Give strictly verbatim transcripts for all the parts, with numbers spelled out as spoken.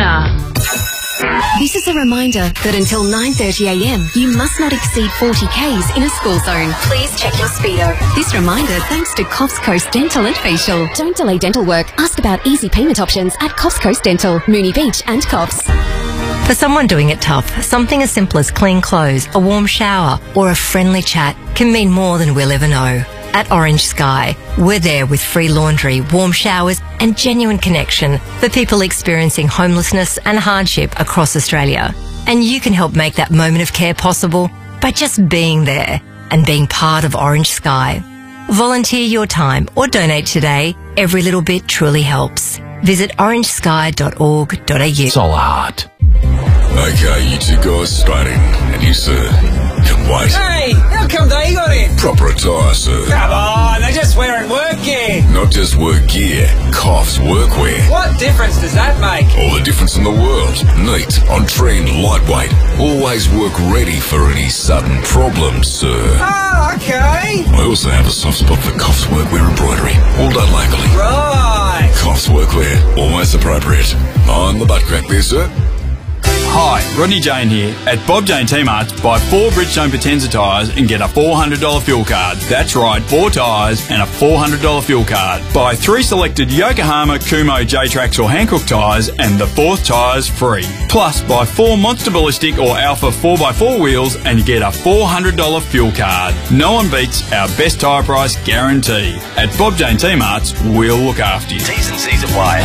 Listener. This is a reminder that until nine thirty a m you must not exceed forty kays in a school zone. Please check your speedo. This reminder thanks to Coffs Coast Dental and Facial. Don't delay dental work. Ask about easy payment options at Coffs Coast Dental, Moonee Beach and Coffs. For someone doing it tough, something as simple as clean clothes, a warm shower or a friendly chat can mean more than we'll ever know. At Orange Sky, we're there with free laundry, warm showers and genuine connection for people experiencing homelessness and hardship across Australia. And you can help make that moment of care possible by just being there and being part of Orange Sky. Volunteer your time or donate today. Every little bit truly helps. Visit orange sky dot org dot a u. Solar Heart. Okay, you two guys straight in. And you, sir, can wait. Hey, how come they got in? Proper attire, sir. Come on, they're just wearing work gear. Not just work gear, Coffs workwear. What difference does that make? All the difference in the world. Neat, on trend, lightweight. Always work ready for any sudden problems, sir. Oh, okay. I also have a soft spot for Coffs workwear embroidery. All done locally. Right. Coffs workwear, always appropriate. On the butt crack there, sir. Hi, Rodney Jane here. At Bob Jane T-Marts, buy four Bridgestone Potenza tyres and get a four hundred dollars fuel card. That's right, four tyres and a four hundred dollars fuel card. Buy three selected Yokohama, Kumo, J-Trax or Hankook tyres and the fourth tyre's free. Plus, buy four Monster Ballistic or Alpha four by four wheels and you get a four hundred dollars fuel card. No one beats our best tyre price guarantee. At Bob Jane T-Marts, we'll look after you. T's and C's apply.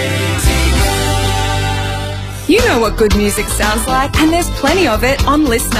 You know what good music sounds like, and there's plenty of it on Listener.